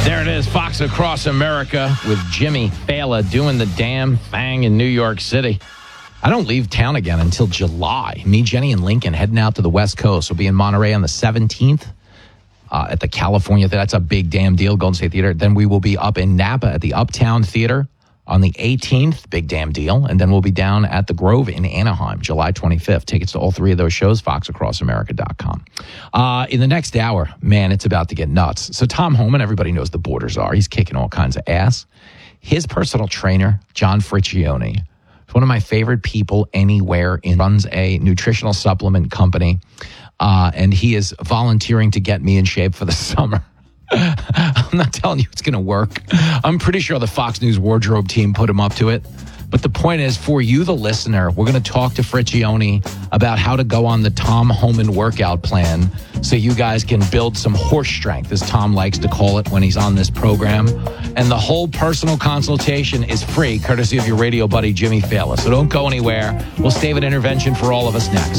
There it is, Fox Across America with Jimmy Fallon doing the damn thing in New York City. I don't leave town again until July. Me, Jenny, and Lincoln heading out to the West Coast. We'll be in Monterey on the 17th at the California Theater. That's a big damn deal, Golden State Theater. Then we will be up in Napa at the Uptown Theater on the 18th, big damn deal. And then we'll be down at the Grove in Anaheim, July 25th. Tickets to all three of those shows, foxacrossamerica.com. In the next hour, man, it's about to get nuts. So Tom Homan, everybody knows the Borders are. He's kicking all kinds of ass. His personal trainer, John Friccione, is one of my favorite people anywhere. Runs a nutritional supplement company. And he is volunteering to get me in shape for the summer. I'm not telling you it's going to work. I'm pretty sure the Fox News wardrobe team put him up to it. But the point is, for you, the listener, we're going to talk to Friccione about how to go on the Tom Homan workout plan so you guys can build some horse strength, as Tom likes to call it when he's on this program. And the whole personal consultation is free, courtesy of your radio buddy, Jimmy Fallon. So don't go anywhere. We'll save an intervention for all of us next.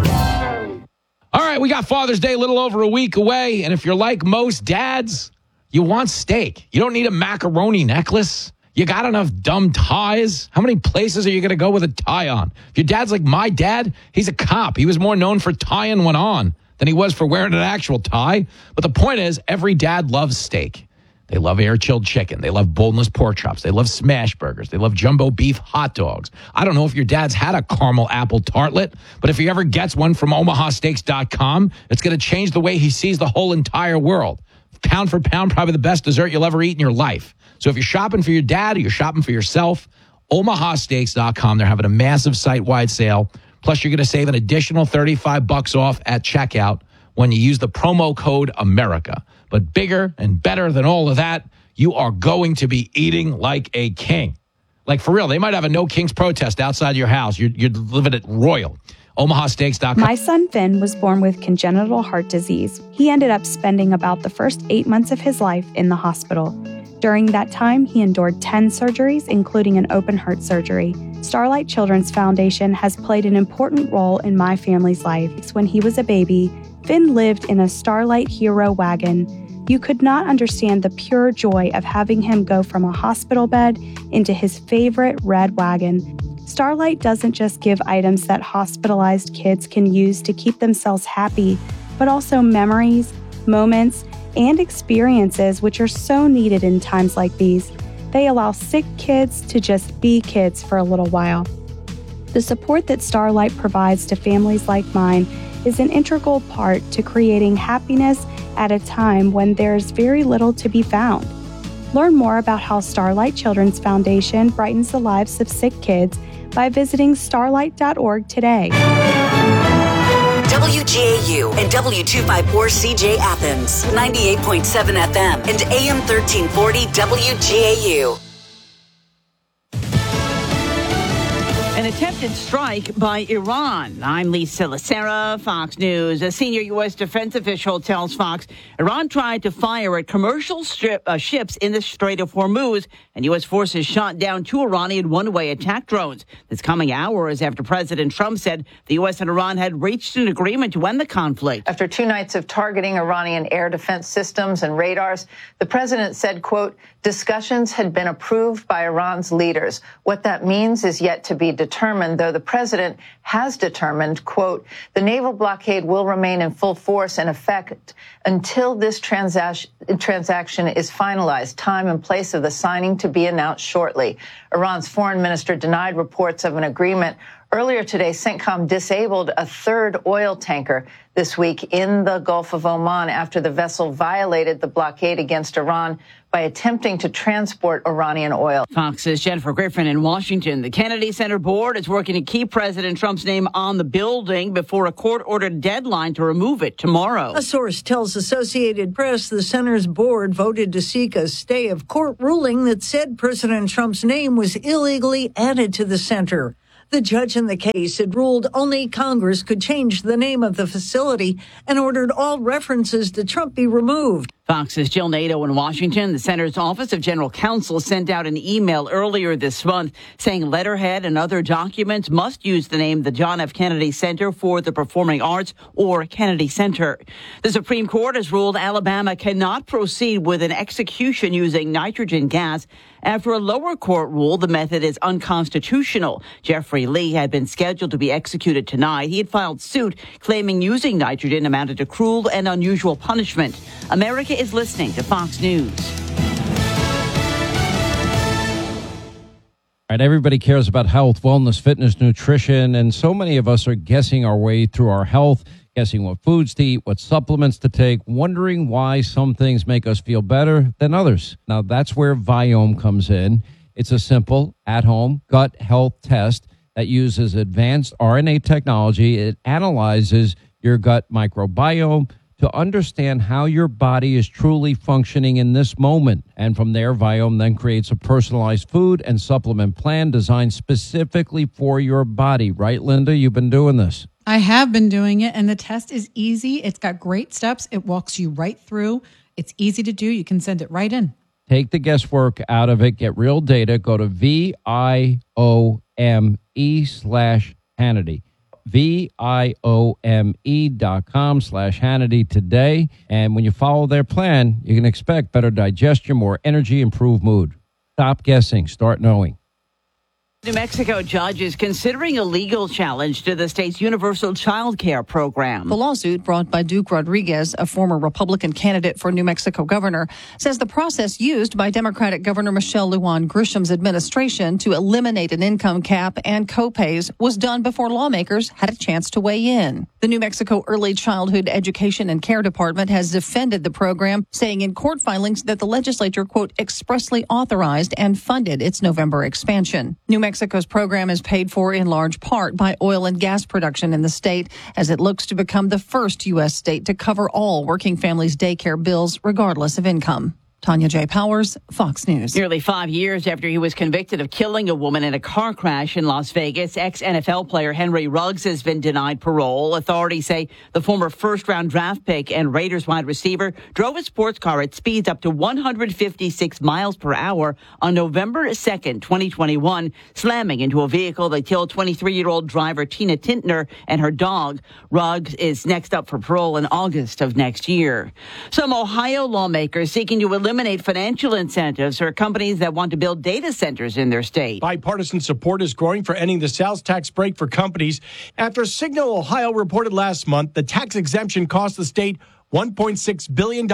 All right, we got Father's Day a little over a week away. And if you're like most dads, you want steak. You don't need a macaroni necklace. You got enough dumb ties. How many places are you going to go with a tie on? If your dad's like my dad, he's a cop. He was more known for tying one on than he was for wearing an actual tie. But the point is, every dad loves steak. They love air-chilled chicken. They love boneless pork chops. They love smash burgers. They love jumbo beef hot dogs. I don't know if your dad's had a caramel apple tartlet, but if he ever gets one from omahasteaks.com, it's going to change the way he sees the whole entire world. Pound for pound, probably the best dessert you'll ever eat in your life. So if you're shopping for your dad or you're shopping for yourself, omahasteaks.com, they're having a massive site-wide sale. Plus, you're going to save an additional $35 off at checkout when you use the promo code AMERICA. But bigger and better than all of that, you are going to be eating like a king. Like, for real, they might have a No Kings protest outside your house. You're living it royal. omahasteaks.com. My son Finn was born with congenital heart disease. He ended up spending about the first 8 months of his life in the hospital. During that time, he endured 10 surgeries, including an open heart surgery. Starlight Children's Foundation has played an important role in my family's life. When he was a baby, Finn lived in a Starlight Hero wagon. You could not understand the pure joy of having him go from a hospital bed into his favorite red wagon. Starlight doesn't just give items that hospitalized kids can use to keep themselves happy, but also memories, moments, and experiences which are so needed in times like these. They allow sick kids to just be kids for a little while. The support that Starlight provides to families like mine is an integral part to creating happiness at a time when there's very little to be found. Learn more about how Starlight Children's Foundation brightens the lives of sick kids by visiting starlight.org today. WGAU and W254CJ Athens, 98.7 FM and AM 1340 WGAU. An attempted strike by Iran. I'm Lisa Lacera, Fox News. A senior U.S. defense official tells Fox Iran tried to fire at commercial ships in the Strait of Hormuz, and U.S. forces shot down 2 Iranian one-way attack drones. This coming hours after President Trump said the U.S. and Iran had reached an agreement to end the conflict. After 2 nights of targeting Iranian air defense systems and radars, the president said, quote, discussions had been approved by Iran's leaders. What that means is yet to be determined, though the president has determined, quote, the naval blockade will remain in full force and effect until this transaction is finalized, time and place of the signing to be announced shortly. Iran's foreign minister denied reports of an agreement. Earlier today, CENTCOM disabled a 3rd oil tanker this week in the Gulf of Oman after the vessel violated the blockade against Iran by attempting to transport Iranian oil. Fox's Jennifer Griffin in Washington. The Kennedy Center board is working to keep President Trump's name on the building before a court-ordered deadline to remove it tomorrow. A source tells Associated Press the center's board voted to seek a stay of court ruling that said President Trump's name was illegally added to the center. The judge in the case had ruled only Congress could change the name of the facility and ordered all references to Trump be removed. Fox's Jill Nato in Washington. The Center's Office of General Counsel sent out an email earlier this month saying letterhead and other documents must use the name the John F. Kennedy Center for the Performing Arts or Kennedy Center. The Supreme Court has ruled Alabama cannot proceed with an execution using nitrogen gas after a lower court ruled the method is unconstitutional. Jeffrey Lee had been scheduled to be executed tonight. He had filed suit claiming using nitrogen amounted to cruel and unusual punishment. America is listening to Fox News. All right, everybody cares about health, wellness, fitness, nutrition, and so many of us are guessing our way through our health, guessing what foods to eat, what supplements to take, wondering why some things make us feel better than others. Now, that's where Viome comes in. It's a simple, at-home gut health test that uses advanced RNA technology. It analyzes your gut microbiome to understand how your body is truly functioning in this moment. And from there, Viome then creates a personalized food and supplement plan designed specifically for your body. Right, Linda? You've been doing this. I have been doing it, and the test is easy. It's got great steps. It walks you right through. It's easy to do. You can send it right in. Take the guesswork out of it. Get real data. Go to VIOME/Hannity. VIOME.com/Hannity today. And when you follow their plan, you can expect better digestion, more energy, improved mood. Stop guessing. Start knowing. New Mexico judge is considering a legal challenge to the state's universal child care program. The lawsuit brought by Duke Rodriguez, a former Republican candidate for New Mexico governor, says the process used by Democratic Governor Michelle Lujan Grisham's administration to eliminate an income cap and copays was done before lawmakers had a chance to weigh in. The New Mexico Early Childhood Education and Care Department has defended the program, saying in court filings that the legislature, quote, expressly authorized and funded its November expansion. New Mexico's program is paid for in large part by oil and gas production in the state as it looks to become the first U.S. state to cover all working families' daycare bills regardless of income. Tanya J. Powers, Fox News. Nearly 5 years after he was convicted of killing a woman in a car crash in Las Vegas, ex-NFL player Henry Ruggs has been denied parole. Authorities say the former first-round draft pick and Raiders wide receiver drove a sports car at speeds up to 156 miles per hour on November 2nd, 2021, slamming into a vehicle that killed 23-year-old driver Tina Tintner and her dog. Ruggs is next up for parole in August of next year. Some Ohio lawmakers seeking to eliminate financial incentives for companies that want to build data centers in their state. Bipartisan support is growing for ending the sales tax break for companies. After Signal Ohio reported last month, the tax exemption cost the state $1.6 billion in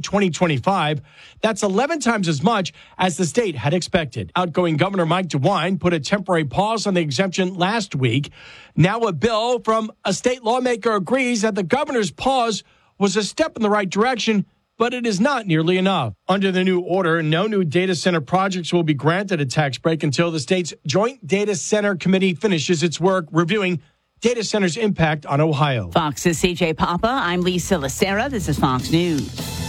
2025. That's 11 times as much as the state had expected. Outgoing Governor Mike DeWine put a temporary pause on the exemption last week. Now a bill from a state lawmaker agrees that the governor's pause was a step in the right direction, but it is not nearly enough. Under the new order, no new data center projects will be granted a tax break until the state's Joint Data Center Committee finishes its work reviewing data centers' impact on Ohio. Fox's CJ Papa. I'm Lisa Lacera. This is Fox News.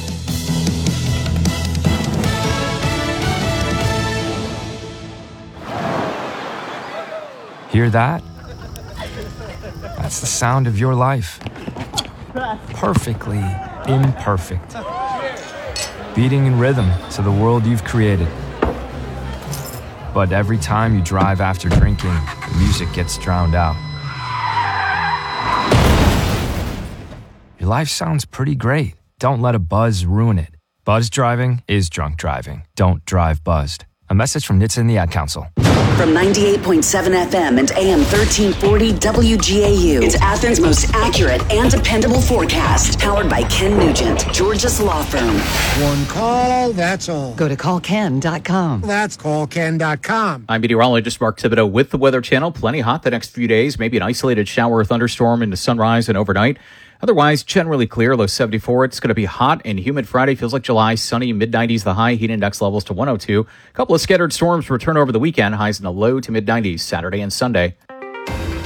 Hear that? That's the sound of your life. Perfectly imperfect. Beating in rhythm to the world you've created. But every time you drive after drinking, the music gets drowned out. Your life sounds pretty great. Don't let a buzz ruin it. Buzz driving is drunk driving. Don't drive buzzed. A message from NHTSA and the Ad Council. From 98.7 FM and AM 1340 WGAU. It's Athens' most accurate and dependable forecast. Powered by Ken Nugent, Georgia's law firm. One call, that's all. Go to callken.com. That's callken.com. I'm meteorologist Mark Thibodeau with the Weather Channel. Plenty hot the next few days. Maybe an isolated shower or thunderstorm into sunrise and overnight. Otherwise, generally clear, low 74. It's going to be hot and humid Friday. Feels like July, sunny, mid-90s the high, heat index levels to 102. A couple of scattered storms return over the weekend, highs in the low to mid-90s Saturday and Sunday.